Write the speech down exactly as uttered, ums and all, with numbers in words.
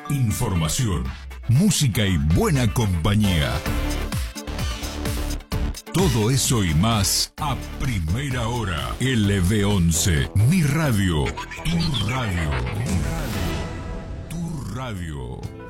Información, música y buena compañía. Todo eso y más a primera hora. L B once, mi radio, tu radio, tu radio.